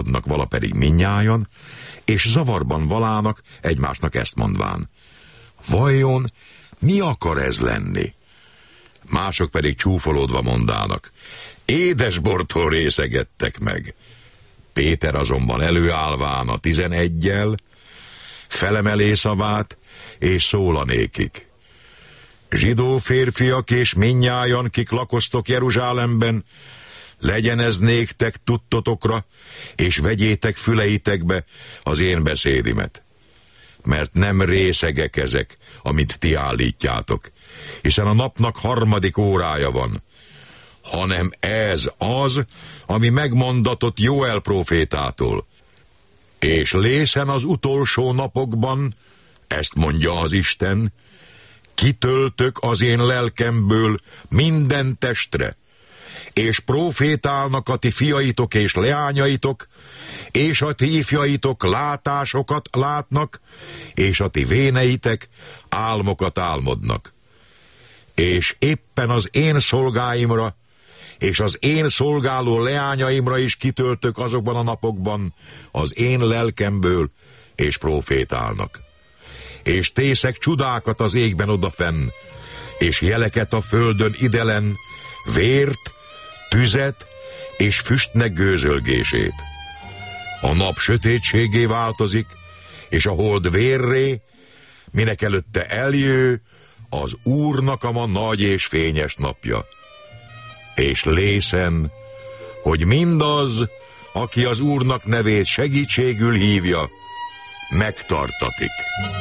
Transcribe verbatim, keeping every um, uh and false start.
vala pedig minnyájan, és zavarban valának egymásnak ezt mondván: vajon mi akar ez lenni? Mások pedig csúfolódva mondának: édesbortól részegettek meg. Péter azonban előállván a tizeneggyel felemelé szavát, és szólanékik: zsidó férfiak és minnyájan, kik lakoztok Jeruzsálemben, legyen ez néktek tudtotokra, és vegyétek füleitekbe az én beszédimet. Mert nem részegek ezek, amit ti állítjátok, hiszen a napnak harmadik órája van, hanem ez az, ami megmondatott Jóel prófétától. És lészen az utolsó napokban, ezt mondja az Isten, kitöltök az én lelkemből minden testre, és prófétálnak a ti fiaitok és leányaitok, és a ti ifjaitok látásokat látnak, és a ti véneitek álmokat álmodnak. És éppen az én szolgáimra, és az én szolgáló leányaimra is kitöltök azokban a napokban az én lelkemből, és prófétálnak. És tészek csudákat az égben odafenn, és jeleket a földön idelen, vért, tüzet és füstnek gőzölgését. A nap sötétségé változik, és a hold vérré, minek előtte eljő az Úrnak a ma nagy és fényes napja. És lészen, hogy mindaz, aki az Úrnak nevét segítségül hívja, megtartatik.